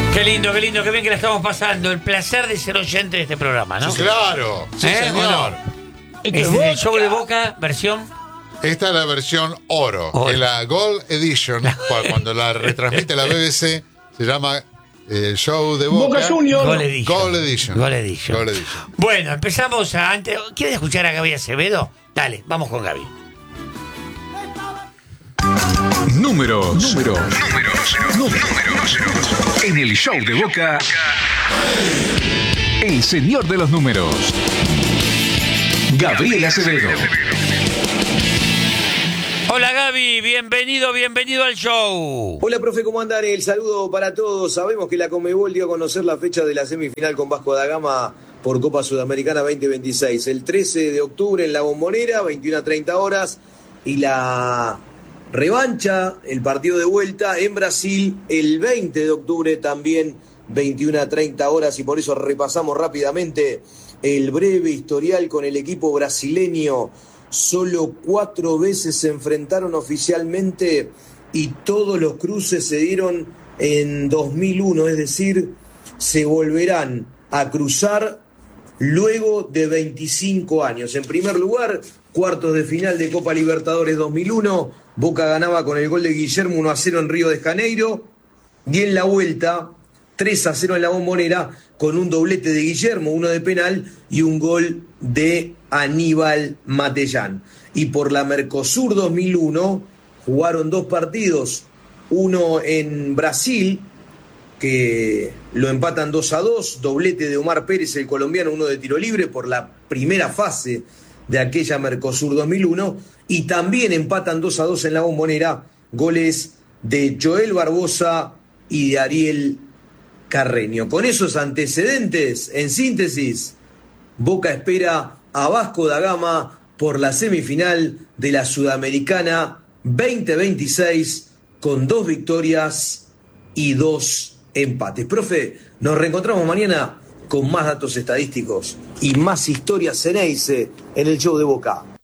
Qué lindo, qué bien que la estamos pasando. El placer de ser oyente de este programa, ¿no? Sí, claro, sí, señor. Este es el show de Boca, versión. Esta es la versión oro. En la Gold Edition, cuando la retransmite la BBC, se llama el show de Boca. Gold Edition. Gold Edition. Gold Edition. Gold Edition. Bueno, empezamos antes. ¿Quieres escuchar a Gaby Acevedo? Dale, vamos con Gaby. Números. En el show de Boca, el señor de los números, Gabriel Acevedo. Hola Gaby, bienvenido al show. Hola profe, ¿cómo andan? El saludo para todos. Sabemos que la Conmebol dio a conocer la fecha de la semifinal con Vasco da Gama por Copa Sudamericana 2026. El 13 de octubre en La Bombonera, 21:30 horas. Y la revancha, el partido de vuelta en Brasil, el 20 de octubre también, 21:30 horas. Y por eso repasamos rápidamente el breve historial con el equipo brasileño. Solo 4 veces se enfrentaron oficialmente y todos los cruces se dieron en 2001, es decir, se volverán a cruzar luego de 25 años. En primer lugar, cuartos de final de Copa Libertadores 2001, Boca ganaba con el gol de Guillermo 1-0 en Río de Janeiro, y en la vuelta 3-0 en La Bombonera con un doblete de Guillermo, uno de penal y un gol de Aníbal Matellán. Y por la Mercosur 2001 jugaron 2 partidos, uno en Brasil, que lo empatan 2-2, doblete de Omar Pérez, el colombiano, uno de tiro libre por la primera fase de aquella Mercosur 2001, y también empatan 2-2 en La Bombonera, goles de Joel Barbosa y de Ariel Carreño. Con esos antecedentes, en síntesis, Boca espera a Vasco da Gama por la semifinal de la Sudamericana 2026 con 2 victorias y 2 empates. Profe, nos reencontramos mañana con más datos estadísticos y más historias Ceneice en el show de Boca.